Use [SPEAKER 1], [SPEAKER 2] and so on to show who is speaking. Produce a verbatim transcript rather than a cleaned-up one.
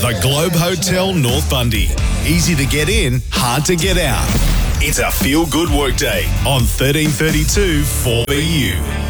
[SPEAKER 1] by Globe Hotel North Bundy. Easy to get in, hard to get out. It's a feel-good workday on thirteen thirty-two four B U.